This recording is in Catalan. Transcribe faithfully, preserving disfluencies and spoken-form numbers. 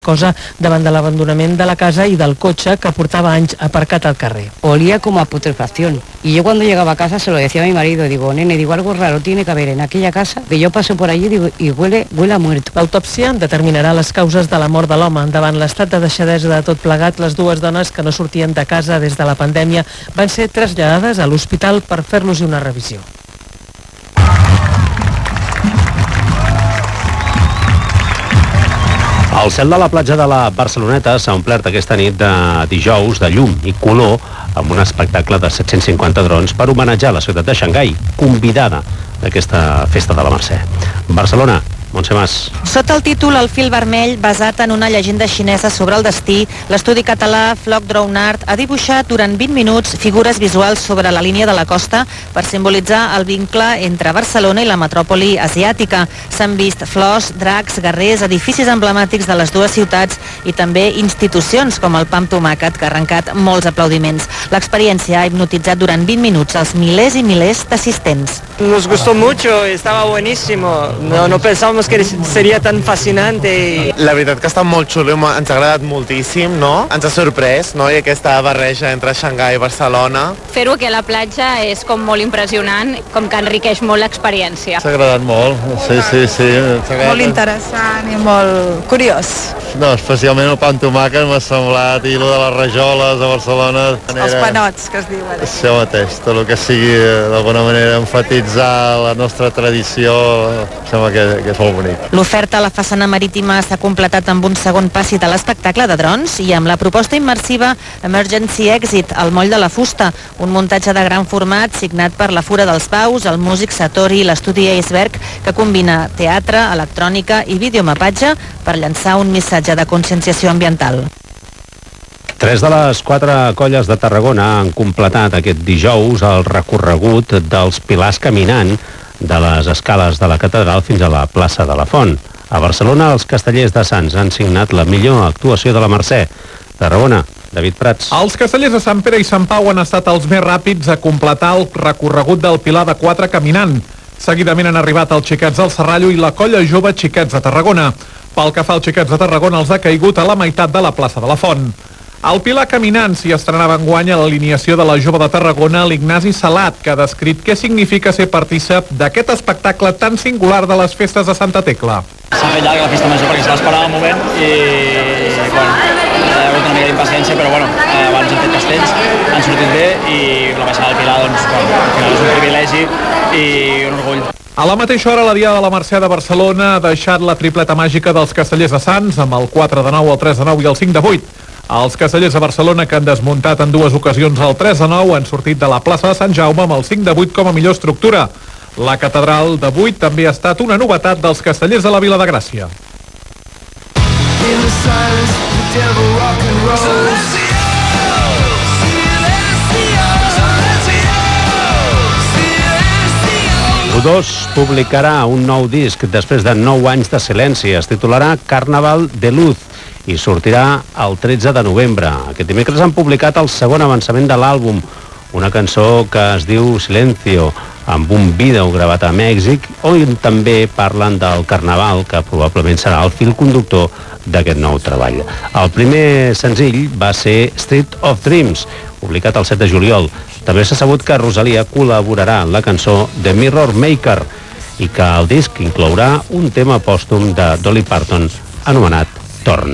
cosa davant de l'abandonament de la casa y del cotxe que portava anys aparcat al carrer. Olía como a putrefacción. Y yo cuando llegaba a casa se lo decía a mi marido, digo, nene, digo, algo raro tiene que haber en aquella casa, que yo paso por allí digo, y huele, huele a muerto. L'autòpsia determinarà les causes de la mort de l'home. Davant l'estat de deixadesa de tot plegat, les dues dones que no sortien de casa des de la pandèmia van ser traslladades a l'hospital per fer-los una revisió. El cel de la platja de la Barceloneta s'ha omplert aquesta nit de dijous de llum i color amb un espectacle de set-cents cinquanta drons per homenatjar la ciutat de Xangai, convidada d'aquesta festa de la Mercè. Barcelona, Montse Mas. Sota el títol El fil vermell, basat en una llegenda xinesa sobre el destí, l'estudi català Flock Drone Art ha dibuixat durant vint minuts figures visuals sobre la línia de la costa per simbolitzar el vincle entre Barcelona i la metròpoli asiàtica. S'han vist flors, dracs, guerrers, edificis emblemàtics de les dues ciutats i també institucions com el Pam Tomàquet, que ha arrencat molts aplaudiments. L'experiència ha hipnotitzat durant vint minuts els milers i milers d'assistents. Nos gustó mucho, estaba buenísimo. No, no pensábamos que seria tan fascinante. La veritat que està molt xulo, ens ha agradat moltíssim, no? Ens ha sorprès, no? I aquesta barreja entre Xangai i Barcelona. Fer-ho aquí a la platja és com molt impressionant, com que enriqueix molt l'experiència. S'ha agradat molt, sí, sí, sí. Molt interessant i molt curiós. No, especialment el pa amb tomàquet m'ha semblat, i lo de les rajoles a Barcelona. Els panots, que es diuen. Això mateix, tot el que sigui d'alguna manera enfatitzar la nostra tradició, sembla que, que és molt bonic. L'oferta a la façana marítima s'ha completat amb un segon passi de l'espectacle de drons i amb la proposta immersiva Emergency Exit, al moll de la fusta, un muntatge de gran format signat per la Fura dels Paus, el músic Satori i l'estudi Iceberg, que combina teatre, electrònica i videomapatge per llançar un missatge de conscienciació ambiental. Tres de les quatre colles de Tarragona han completat aquest dijous el recorregut dels pilars caminant de les escales de la catedral fins a la plaça de la Font. A Barcelona, els castellers de Sants han signat la millor actuació de la Mercè. Tarragona, David Prats. Els castellers de Sant Pere i Sant Pau han estat els més ràpids a completar el recorregut del pilar de quatre caminant. Seguidament han arribat els Xiquets del Serrallo i la colla jove Xiquets de Tarragona. Pel que fa als Xiquets de Tarragona, els ha caigut a la meitat de la plaça de la Font. Al pilar caminant s'hi estrenava enguany a l'alineació de la jove de Tarragona, l'Ignasi Salat, que ha descrit què significa ser partícip d'aquest espectacle tan singular de les festes de Santa Tecla. S'ha fet llarga la festa major perquè s'ha esperat el moment i, bueno, hi ha hagut una mica d'impaciència, però bueno, abans hem fet castells, han sortit bé i la baixada del pilar, doncs, bueno, al final és un privilegi i un orgull. A la mateixa hora, la Diada de la Mercè de Barcelona ha deixat la tripleta màgica dels castellers de Sants, amb el quatre de nou, el tres de nou i el cinc de vuit. Els castellers de Barcelona, que han desmuntat en dues ocasions el tres de nou, han sortit de la plaça de Sant Jaume amb el cinc de vuit com a millor estructura. La catedral de vuit també ha estat una novetat dels castellers de la Vila de Gràcia. U dos publicarà un nou disc després de nou anys de silenci. Es titularà Carnaval de Luz i sortirà el tretze de novembre. Aquest dimecres han publicat el segon avançament de l'àlbum, una cançó que es diu Silencio, amb un vídeo gravat a Mèxic, on també parlen del Carnaval, que probablement serà el fil conductor d'aquest nou treball. El primer senzill va ser Street of Dreams, publicat el set de juliol. També s'ha sabut que Rosalia col·laborarà en la cançó The Mirror Maker i que el disc inclourà un tema pòstum de Dolly Parton anomenat Torn.